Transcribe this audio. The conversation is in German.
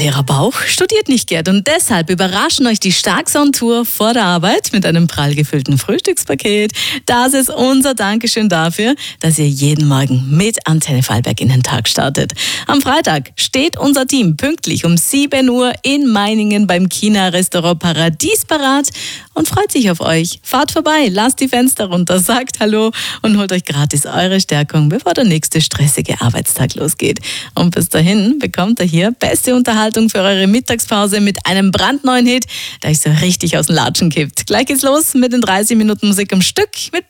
leerer Bauch studiert nicht Gerd und deshalb überraschen euch die Starkson-Tour vor der Arbeit mit einem prall gefüllten Frühstückspaket. Das ist unser Dankeschön dafür, dass ihr jeden Morgen mit Antenne Vorarlberg in den Tag startet. Am Freitag steht unser Team pünktlich um 7 Uhr in Meiningen beim China-Restaurant Paradies parat und freut sich auf euch. Fahrt vorbei, lasst die Fenster runter, sagt Hallo und holt euch gratis eure Stärkung, bevor der nächste stressige Arbeitstag losgeht. Und bis dahin bekommt ihr hier beste Unterhaltung für eure Mittagspause mit einem brandneuen Hit, der euch so richtig aus den Latschen kippt. Gleich geht's los mit den 30 Minuten Musik am Stück mit